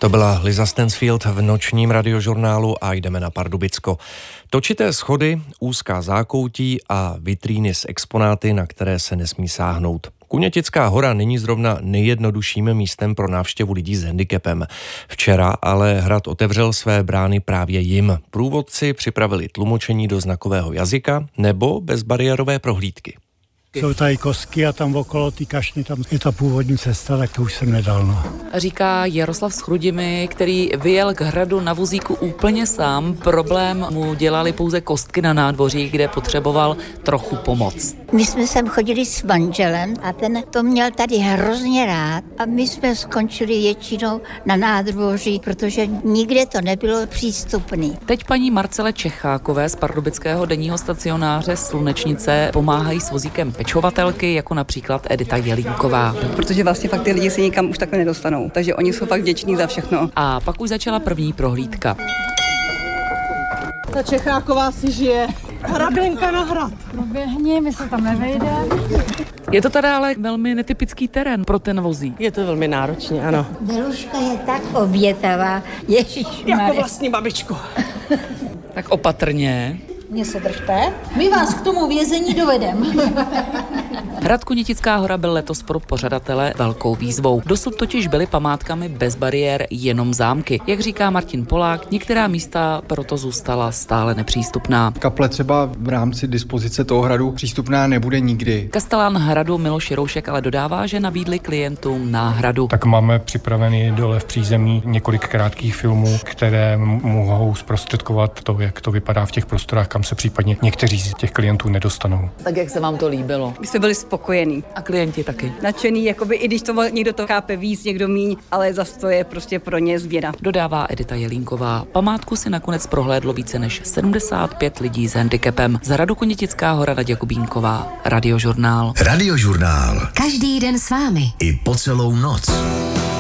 To byla Liza Stansfield v nočním radiožurnálu a jdeme na Pardubicko. Točité schody, úzká zákoutí a vitríny s exponáty, na které se nesmí sáhnout. Kunětická hora není zrovna nejjednodušším místem pro návštěvu lidí s handicapem. Včera ale hrad otevřel své brány právě jim. Průvodci připravili tlumočení do znakového jazyka nebo bezbariérové prohlídky. Jsou tady kostky a tam okolo ty kašny, tam je ta původní cesta, tak to už jsem nedal. No. Říká Jaroslav z Chrudimi, který vyjel k hradu na vozíku úplně sám. Problém mu dělali pouze kostky na nádvoří, kde potřeboval trochu pomoc. My jsme sem chodili s manželem a ten to měl tady hrozně rád a my jsme skončili většinou na nádvoří, protože nikde to nebylo přístupné. Teď paní Marcele Čechákové z pardubického denního stacionáře Slunečnice pomáhají s vozíkem pečovatelky, jako například Edita Jelínková. Protože vlastně fakt ty lidi se nikam už takhle nedostanou, takže oni jsou fakt vděční za všechno. A pak už začala první prohlídka. Ta Čecháková si žije. Hraběnka na hrad. Proběhni, my se tam nevejdeme. Je to teda ale velmi netypický terén pro ten vozík. Je to velmi náročné, ano. Deluška je tak obětavá, ježišmarja. Jako vlastní babičku. Tak opatrně. Mě se držte. My vás k tomu vězení dovedeme. Hrad Kunětická hora byl letos pro pořadatele velkou výzvou. Dosud totiž byly památkami bez bariér jenom zámky. Jak říká Martin Polák, některá místa proto zůstala stále nepřístupná. Kaple třeba v rámci dispozice toho hradu přístupná nebude nikdy. Kastelán hradu Miloš Jiroušek ale dodává, že nabídli klientům náhradu. Tak máme připravený dole v přízemí několik krátkých filmů, které mohou zprostředkovat to, jak to vypadá v těch prostorách, kam se případně někteří z těch klientů nedostanou. Tak jak se vám to líbilo? My jsme byli spokojení. A klienti taky. Nadšený, jakoby, i když to někdo to chápe víc, někdo míň, ale zase to je prostě pro ně zvěda. Dodává Edita Jelínková. Památku si nakonec prohlédlo více než 75 lidí s handicapem. Z hradu Kunětická hora Naděja Kubínková, Radiožurnál. Radiožurnál. Každý den s vámi. I po celou noc.